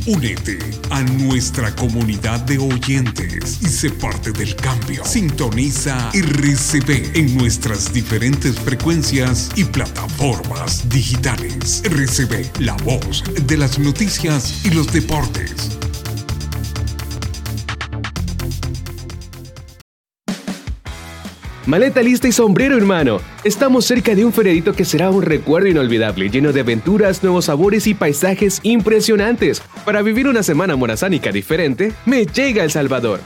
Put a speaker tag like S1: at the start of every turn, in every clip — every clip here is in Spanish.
S1: Únete a nuestra comunidad de oyentes y sé parte del cambio. Sintoniza RCB en nuestras diferentes frecuencias y plataformas digitales. RCB, la voz de las noticias y los deportes.
S2: Maleta lista y sombrero en mano. Estamos cerca de un feriadito que será un recuerdo inolvidable, lleno de aventuras, nuevos sabores y paisajes impresionantes. Para vivir una semana morazánica diferente, me llega El Salvador.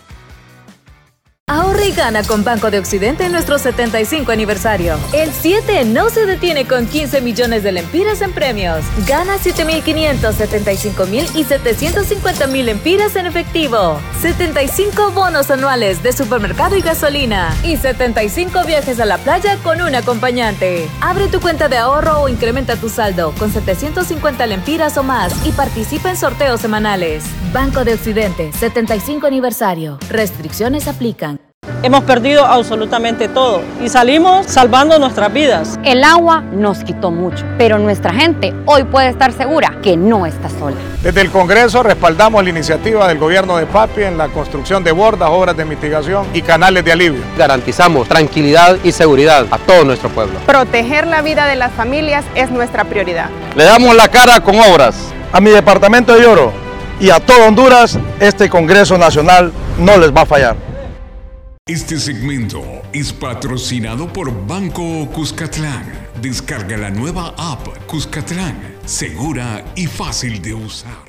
S3: Ahorra y gana con Banco de Occidente en nuestro 75 aniversario. El 7 no se detiene con 15 millones de lempiras en premios. Gana 7.500, 75.000 y 750.000 lempiras en efectivo. 75 bonos anuales de supermercado y gasolina. Y 75 viajes a la playa con un acompañante. Abre tu cuenta de ahorro o incrementa tu saldo con 750 lempiras o más y participa en sorteos semanales. Banco de Occidente, 75 aniversario. Restricciones aplican.
S4: Hemos perdido absolutamente todo y salimos salvando nuestras vidas.
S5: El agua nos quitó mucho, pero nuestra gente hoy puede estar segura que no está sola.
S6: Desde el Congreso respaldamos la iniciativa del gobierno de Papi en la construcción de bordas, obras de mitigación y canales de alivio.
S7: Garantizamos tranquilidad y seguridad a todo nuestro pueblo.
S8: Proteger la vida de las familias es nuestra prioridad.
S9: Le damos la cara con obras.
S10: A mi departamento de Oro y a todo Honduras, este Congreso Nacional no les va a fallar.
S1: Este segmento es patrocinado por Banco Cuscatlán. Descarga la nueva app Cuscatlán, segura y fácil de usar.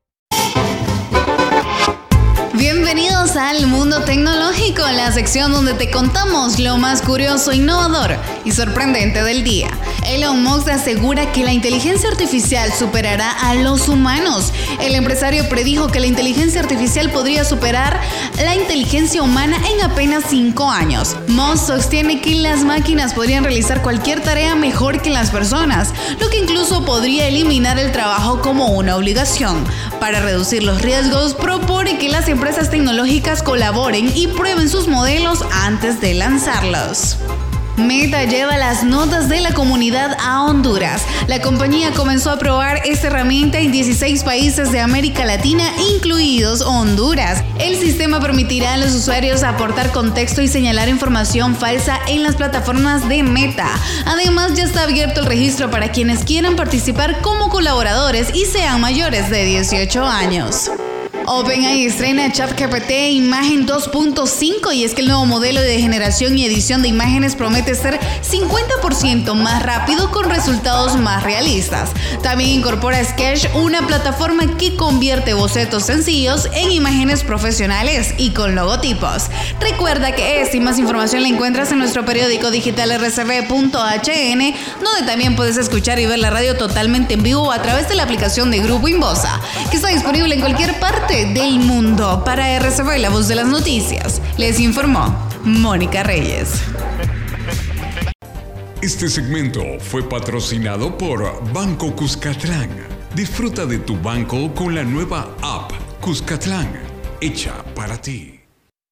S11: Bienvenidos al Mundo Tecnológico, la sección donde te contamos lo más curioso, innovador y sorprendente del día. Elon Musk asegura que la inteligencia artificial superará a los humanos. El empresario predijo que la inteligencia artificial podría superar la inteligencia humana en apenas 5 años. Musk sostiene que las máquinas podrían realizar cualquier tarea mejor que las personas, lo que incluso podría eliminar el trabajo como una obligación. Para reducir los riesgos, propone que las empresas tecnológicas colaboren y prueben sus modelos antes de lanzarlos. Meta lleva las notas de la comunidad a Honduras. La compañía comenzó a probar esta herramienta en 16 países de América Latina, incluidos Honduras. El sistema permitirá a los usuarios aportar contexto y señalar información falsa en las plataformas de Meta. Además, ya está abierto el registro para quienes quieran participar como colaboradores y sean mayores de 18 años. OpenAI estrena ChatGPT Imagen 2.5 y es que el nuevo modelo de generación y edición de imágenes promete ser 50% más rápido con resultados más realistas. También incorpora Sketch, una plataforma que convierte bocetos sencillos en imágenes profesionales y con logotipos. Recuerda que esta y más información la encuentras en nuestro periódico digital rcb.hn, donde también puedes escuchar y ver la radio totalmente en vivo a través de la aplicación de Grupo Inbosa, que está disponible en cualquier parte del mundo. Para RCB, la voz de las noticias, les informó Mónica Reyes.
S1: Este segmento fue patrocinado por Banco Cuscatlán. Disfruta de tu banco con la nueva app Cuscatlán, hecha para ti.